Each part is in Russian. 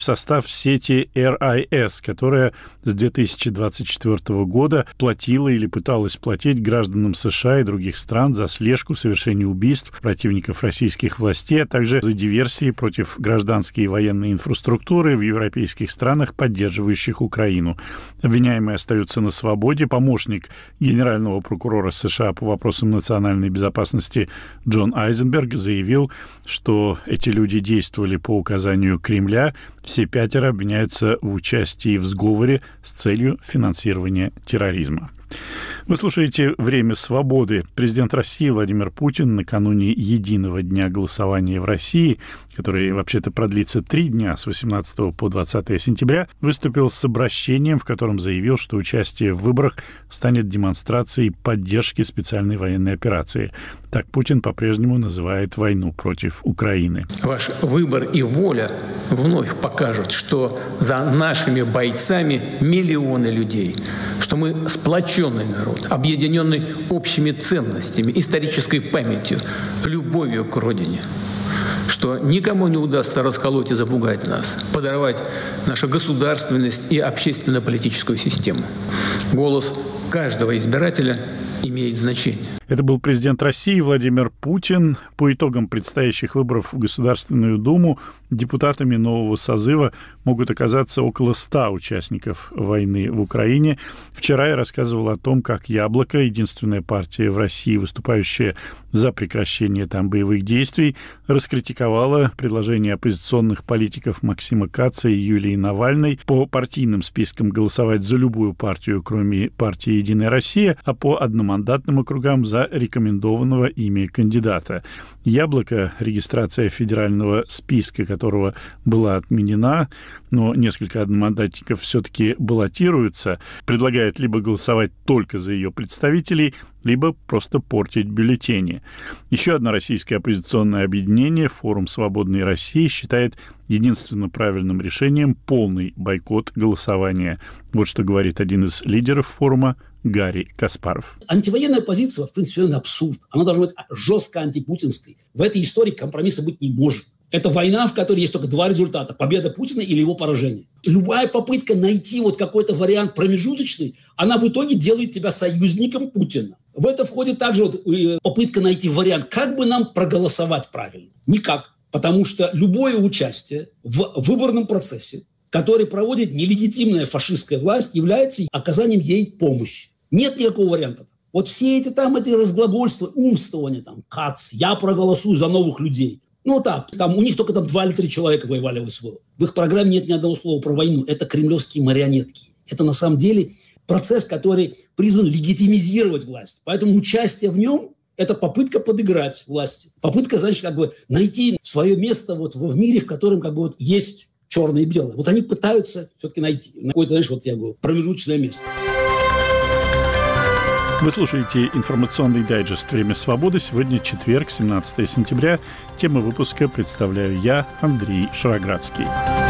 в состав сети RIS, которая с 2024 года платила или пыталась платить гражданам США и других стран за слежку, совершение убийств противников российских властей, а также за диверсии против гражданской и военной инфраструктуры в европейских странах, поддерживающих Украину. Обвиняемые остаются на свободе. Помощник генерального прокурора США по вопросам национальной безопасности Джон Айзенберг заявил, что эти люди действовали по указанию Кремля. Все 5 обвиняются в участии в сговоре с целью финансирования терроризма. Вы слушаете «Время свободы». Президент России Владимир Путин накануне единого дня голосования в России, который вообще-то продлится 3 дня, с 18 по 20 сентября, выступил с обращением, в котором заявил, что участие в выборах станет демонстрацией поддержки специальной военной операции. Так Путин по-прежнему называет войну против Украины. Ваш выбор и воля вновь покажут, что за нашими бойцами миллионы людей, что мы сплоченный народ, объединенный общими ценностями, исторической памятью, любовью к родине, что никому не удастся расколоть и запугать нас, подорвать нашу государственность и общественно-политическую систему. Голос каждого избирателя имеет значение. Это был президент России Владимир Путин. По итогам предстоящих выборов в Государственную Думу депутатами нового созыва могут оказаться около 100 участников войны в Украине. Вчера я рассказывал о том, как «Яблоко», единственная партия в России, выступающая за прекращение там боевых действий, раскритиковала предложение оппозиционных политиков Максима Каца и Юлии Навальной по партийным спискам голосовать за любую партию, кроме партии «Единая Россия», а по одномандатным округам за рекомендованного ими кандидата. «Яблоко», регистрация федерального списка которого была отменена, но несколько одномандатников все-таки баллотируются, предлагает либо голосовать только за ее представителей, либо просто портить бюллетени. Еще одно российское оппозиционное объединение, Форум Свободной России, считает единственно правильным решением полный бойкот голосования. Вот что говорит один из лидеров форума Гарри Каспаров. Антивоенная позиция, в принципе, это абсурд. Она должна быть жестко антипутинской. В этой истории компромисса быть не может. Это война, в которой есть только 2 результата: победа Путина или его поражение. Любая попытка найти вот какой-то вариант промежуточный, она в итоге делает тебя союзником Путина. В это входит также попытка найти вариант, как бы нам проголосовать правильно. Никак. Потому что любое участие в выборном процессе, который проводит нелегитимная фашистская власть, является оказанием ей помощи. Нет никакого варианта. Вот все эти разглагольства, умствования, Кац, я проголосую за новых людей. У них только 2 или 3 человека воевали в СВО. В их программе нет ни одного слова про войну. Это кремлевские марионетки. Это на самом деле процесс, который призван легитимизировать власть. Поэтому участие в нем – это попытка подыграть власти. Попытка, найти свое место в мире, в котором есть черное и белое. Вот они пытаются все-таки найти какое-то, промежуточное место. Вы слушаете информационный дайджест «Время свободы». Сегодня четверг, 17 сентября. Тему выпуска представляю я, Андрей Шароградский.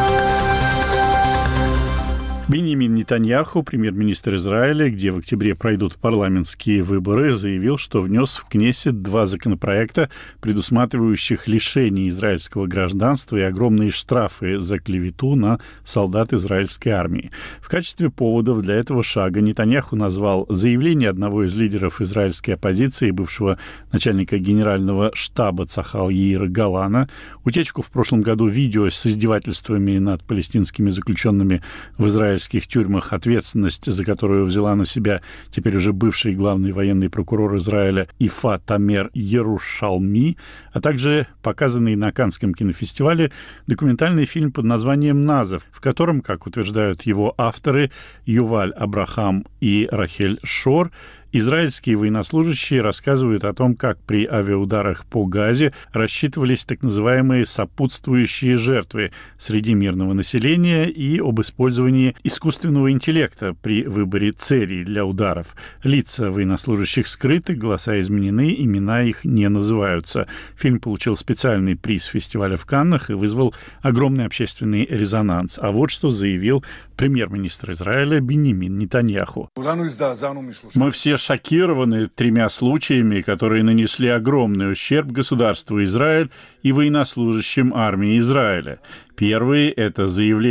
Беньямин Нетаньяху, премьер-министр Израиля, где в октябре пройдут парламентские выборы, заявил, что внес в Кнессет 2 законопроекта, предусматривающих лишение израильского гражданства и огромные штрафы за клевету на солдат израильской армии. В качестве поводов для этого шага Нетаньяху назвал заявление одного из лидеров израильской оппозиции, бывшего начальника генерального штаба Цахал Яира Галана, утечку в прошлом году видео с издевательствами над палестинскими заключенными в израильских тюрьмах, ответственность за которую взяла на себя теперь уже бывший главный военный прокурор Израиля Ифа Тамер Ярушалми, а также показанный на Каннском кинофестивале документальный фильм под названием «Назов», в котором, как утверждают его авторы Юваль Абрахам и Рахель Шор, израильские военнослужащие рассказывают о том, как при авиаударах по Газе рассчитывались так называемые сопутствующие жертвы среди мирного населения и об использовании искусственного интеллекта при выборе целей для ударов. Лица военнослужащих скрыты, голоса изменены, имена их не называются. Фильм получил специальный приз фестиваля в Каннах и вызвал огромный общественный резонанс. А вот что заявил премьер-министр Израиля Беньямин Нетаньяху. «Мы все шокированы 3 случаями, которые нанесли огромный ущерб государству Израиль и военнослужащим армии Израиля. Первый – это заявление